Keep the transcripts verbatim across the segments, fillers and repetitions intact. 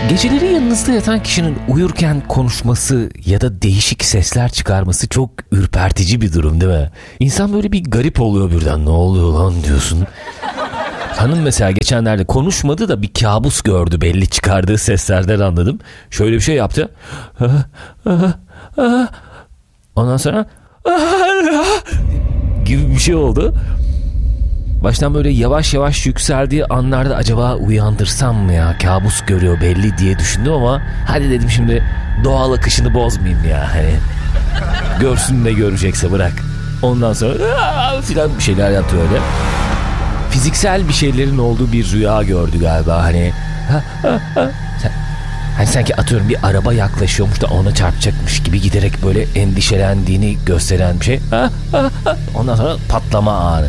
Geceleri yanınızda yatan kişinin uyurken konuşması ya da değişik sesler çıkarması çok ürpertici bir durum değil mi? İnsan böyle bir garip oluyor birden. Ne oluyor lan diyorsun. Hanım mesela geçenlerde konuşmadı da bir kabus gördü, belli çıkardığı seslerden anladım. Şöyle bir şey yaptı. Ondan sonra gibi bir şey oldu. Baştan böyle yavaş yavaş yükseldiği anlarda acaba uyandırsam mı ya, kabus görüyor belli diye düşündüm ama hadi dedim şimdi doğal akışını bozmayayım ya, hani görsün ne görecekse bırak. Ondan sonra filan bir şeyler yaptı öyle. Fiziksel bir şeylerin olduğu bir rüya gördü galiba, hani hani sanki atıyorum bir araba yaklaşıyormuş da ona çarpacakmış gibi giderek böyle endişelendiğini gösteren bir şey. Ondan sonra patlama anı.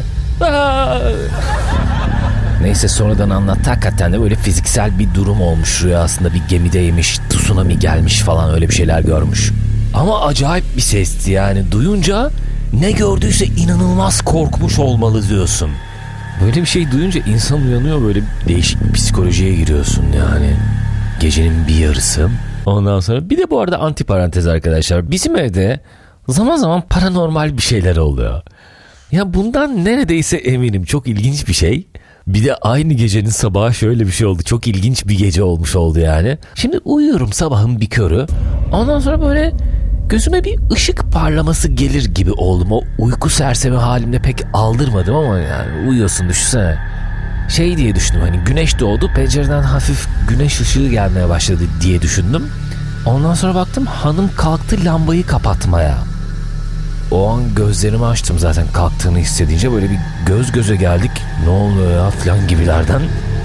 Neyse sonradan anlattı, hakikaten de böyle fiziksel bir durum olmuş rüyasında, bir gemideymiş, tsunami gelmiş falan, öyle bir şeyler görmüş. Ama acayip bir sesti yani, duyunca ne gördüyse inanılmaz korkmuş olmalı diyorsun. Böyle bir şey duyunca insan uyanıyor, böyle değişik bir psikolojiye giriyorsun yani. Gecenin bir yarısı. Ondan sonra bir de bu arada antiparantez arkadaşlar, bizim evde zaman zaman paranormal bir şeyler oluyor. Ya bundan neredeyse eminim, çok ilginç bir şey. Bir de aynı gecenin sabahı şöyle bir şey oldu. Çok ilginç bir gece olmuş oldu yani. Şimdi uyuyorum sabahın bir körü. Ondan sonra böyle gözüme bir ışık parlaması gelir gibi oldum. O uyku sersemi halimle pek aldırmadım ama yani uyuyorsun, düşünsene. Şey diye düşündüm, hani güneş doğdu, pencereden hafif güneş ışığı gelmeye başladı diye düşündüm. Ondan sonra baktım hanım kalktı lambayı kapatmaya. O an gözlerimi açtım zaten kalktığını hissedince, böyle bir göz göze geldik. Ne oluyor ya falan gibilerden.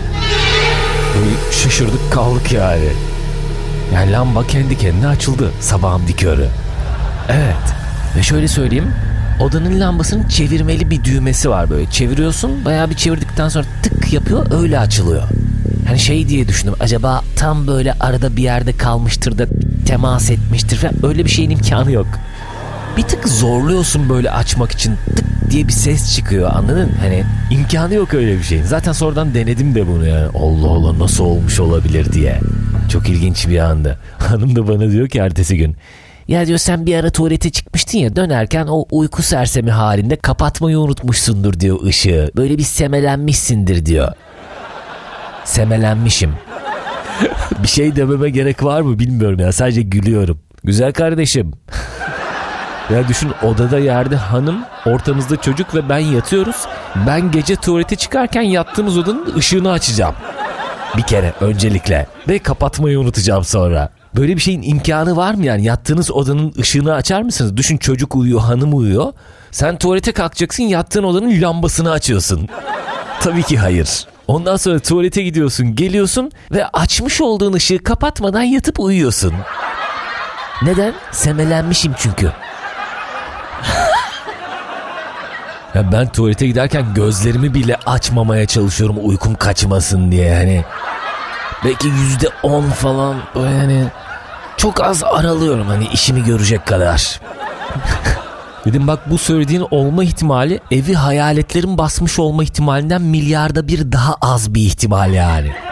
Böyle şaşırdık kaldık yani. Yani lamba kendi kendine açıldı sabahın bir körü. Evet. Ve şöyle söyleyeyim, odanın lambasının çevirmeli bir düğmesi var böyle. Çeviriyorsun, bayağı bir çevirdikten sonra tık yapıyor, öyle açılıyor. Hani şey diye düşündüm, acaba tam böyle arada bir yerde kalmıştır da temas etmiştir falan, öyle bir şeyin imkanı yok. Bir tık zorluyorsun böyle açmak için, tık diye bir ses çıkıyor, anladın? Hani imkanı yok öyle bir şeyin. Zaten sonradan denedim de bunu yani. Allah Allah, nasıl olmuş olabilir diye. Çok ilginç bir anda. Hanım da bana diyor ki ertesi gün, ya diyor sen bir ara tuvalete çıkmıştın ya, dönerken o uyku sersemi halinde kapatmayı unutmuşsundur diyor ışığı. Böyle bir semelenmişsindir diyor. Semelenmişim. Bir şey dememe gerek var mı bilmiyorum ya, sadece gülüyorum. Güzel kardeşim. Ya düşün, odada yerde hanım, ortamızda çocuk ve ben yatıyoruz. Ben gece tuvalete çıkarken yattığımız odanın ışığını açacağım. Bir kere öncelikle. Ve kapatmayı unutacağım sonra. Böyle bir şeyin imkanı var mı yani? Yattığınız odanın ışığını açar mısınız? Düşün, çocuk uyuyor, hanım uyuyor. Sen tuvalete kalkacaksın, yattığın odanın lambasını açıyorsun. Tabii ki hayır. Ondan sonra tuvalete gidiyorsun, geliyorsun ve açmış olduğun ışığı kapatmadan yatıp uyuyorsun. Neden? Semelenmişim çünkü. Ya ben tuvalete giderken gözlerimi bile açmamaya çalışıyorum uykum kaçmasın diye, hani belki yüzde on falan böyle, hani çok az aralıyorum hani işimi görecek kadar. Dedim bak, bu söylediğin olma ihtimali evi hayaletlerin basmış olma ihtimalinden milyarda bir daha az bir ihtimal yani.